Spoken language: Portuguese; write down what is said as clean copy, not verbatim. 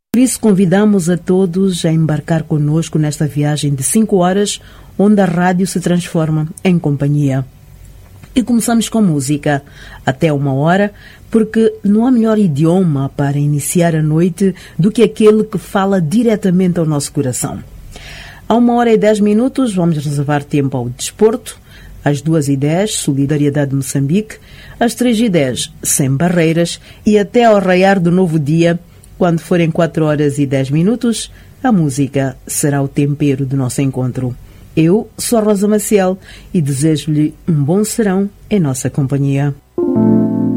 Por isso convidamos a todos a embarcar conosco nesta viagem de 5 horas, onde a rádio se transforma em companhia. E começamos com música, até 1 hora, porque não há melhor idioma para iniciar a noite do que aquele que fala diretamente ao nosso coração. A 1h10 vamos reservar tempo ao desporto. Às 2h10, Solidariedade de Moçambique. Às 3h10, Sem Barreiras. E até ao raiar do novo dia, quando forem 4h10, a música será o tempero do nosso encontro. Eu sou a Rosa Maciel e desejo-lhe um bom serão em nossa companhia.